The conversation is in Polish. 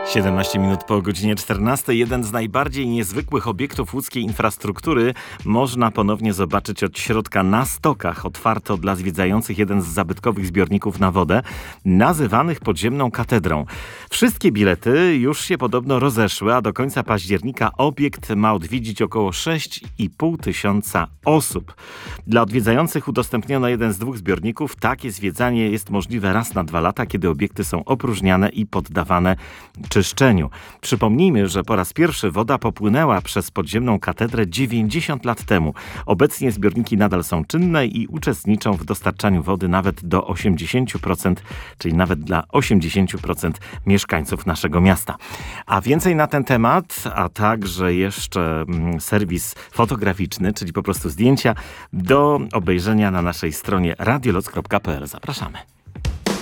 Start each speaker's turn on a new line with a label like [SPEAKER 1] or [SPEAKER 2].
[SPEAKER 1] 17 minut po godzinie 14. Jeden z najbardziej niezwykłych obiektów łódzkiej infrastruktury można ponownie zobaczyć od środka na Stokach. Otwarto dla zwiedzających jeden z zabytkowych zbiorników na wodę, nazywanych podziemną katedrą. Wszystkie bilety już się podobno rozeszły, a do końca października obiekt ma odwiedzić około 6,5 tysiąca osób. Dla odwiedzających udostępniono jeden z dwóch zbiorników. Takie zwiedzanie jest możliwe raz na 2 lata, kiedy obiekty są opróżniane i poddawane czyszczeniu. Przypomnijmy, że po raz pierwszy woda popłynęła przez podziemną katedrę 90 lat temu. Obecnie zbiorniki nadal są czynne i uczestniczą w dostarczaniu wody nawet do 80%, czyli nawet dla 80% mieszkańców naszego miasta. A więcej na ten temat, a także jeszcze serwis fotograficzny, czyli po prostu zdjęcia, do obejrzenia na naszej stronie radioloc.pl. Zapraszamy.